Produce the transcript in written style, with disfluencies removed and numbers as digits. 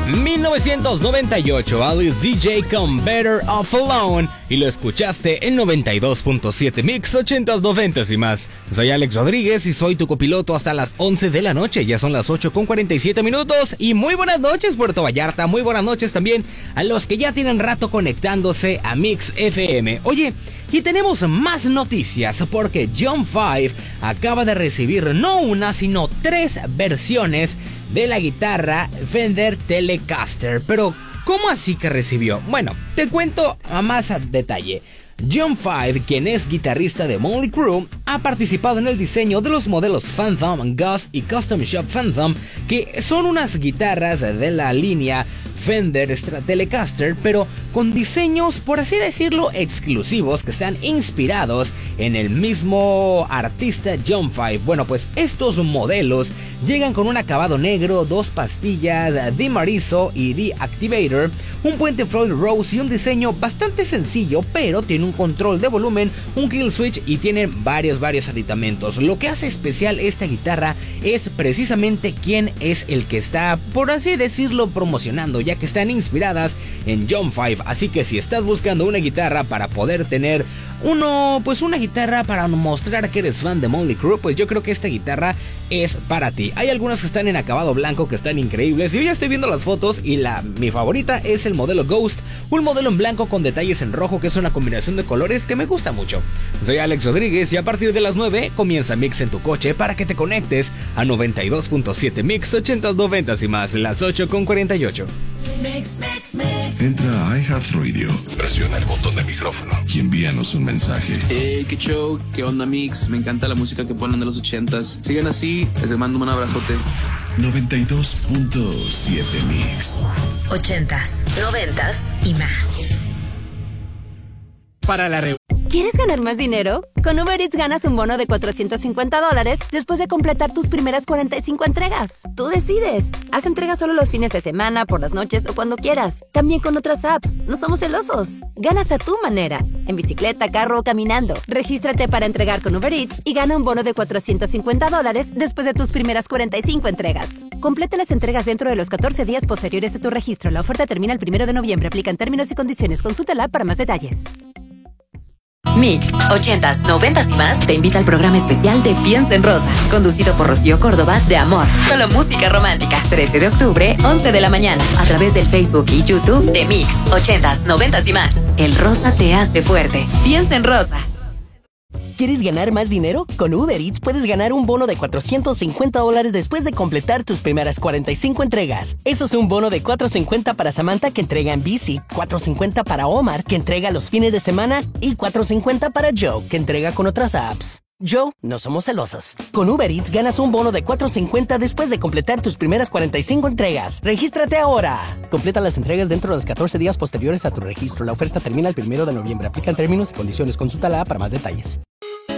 1998, Alice DJ con Better Off Alone, y lo escuchaste en 92.7 Mix 80s, 90s y más. Soy Alex Rodríguez y soy tu copiloto hasta las 11 de la noche. Ya son las 8:47 y muy buenas noches, Puerto Vallarta. Muy buenas noches también a los que ya tienen rato conectándose a Mix FM. Oye, y tenemos más noticias porque John 5 acaba de recibir no una sino 3 versiones de la guitarra Fender Telecaster. Pero, ¿cómo así que recibió? Bueno, te cuento a más detalle. John 5, quien es guitarrista de Mötley Crüe, ha participado en el diseño de los modelos Phantom, Ghost y Custom Shop Phantom, que son unas guitarras de la línea Fender Telecaster, pero con diseños, por así decirlo, exclusivos que están inspirados en el mismo artista John 5. Bueno, pues estos modelos llegan con un acabado negro, 2 pastillas de Marizo y de Activator, un puente Floyd Rose y un diseño bastante sencillo, pero tiene un control de volumen, un kill switch y tiene varios aditamentos. Lo que hace especial esta guitarra es precisamente quién es el que está, por así decirlo, promocionando, ya que están inspiradas en John 5. Así que si estás buscando una guitarra para poder tener una guitarra para mostrar que eres fan de Mötley Crüe, pues yo creo que esta guitarra es para ti. Hay algunas que están en acabado blanco que están increíbles. Yo ya estoy viendo las fotos y mi favorita es el modelo Ghost, un modelo en blanco con detalles en rojo, que es una combinación de colores que me gusta mucho. Soy Alex Rodríguez y a partir de las 9 comienza Mix en tu coche para que te conectes a 92.7 Mix 80s, 90s y más, las 8:48. Entra a iHeartRadio, presiona el botón de micrófono y envíanos un mensaje. Hey, qué show, qué onda Mix, me encanta la música que ponen de los 80s. Sigan así, les mando un abrazote. 92.7 Mix 80s, 90s y más. Para la ¿Quieres ganar más dinero? Con Uber Eats ganas un bono de $450 después de completar tus primeras 45 entregas. Tú decides. Haz entregas solo los fines de semana, por las noches o cuando quieras. También con otras apps. No somos celosos. Ganas a tu manera. En bicicleta, carro o caminando. Regístrate para entregar con Uber Eats y gana un bono de $450 después de tus primeras 45 entregas. Completa las entregas dentro de los 14 días posteriores a tu registro. La oferta termina el 1 de noviembre. Aplican términos y condiciones. Consúltala para más detalles. Mix 80s, 90s y más te invita al programa especial de Piensa en Rosa, conducido por Rocío Córdoba, de Amor, solo música romántica. 13 de octubre, 11 de la mañana, a través del Facebook y YouTube de Mix 80s, 90s y más. El rosa te hace fuerte. Piensa en Rosa. ¿Quieres ganar más dinero? Con Uber Eats puedes ganar un bono de $450 después de completar tus primeras 45 entregas. Eso es un bono de $450 para Samantha, que entrega en bici, $450 para Omar, que entrega los fines de semana, y $450 para Joe, que entrega con otras apps. Joe, no somos celosos. Con Uber Eats ganas un bono de $450 después de completar tus primeras 45 entregas. ¡Regístrate ahora! Completa las entregas dentro de los 14 días posteriores a tu registro. La oferta termina el 1 de noviembre. Aplican términos y condiciones. Consulta la app para más detalles.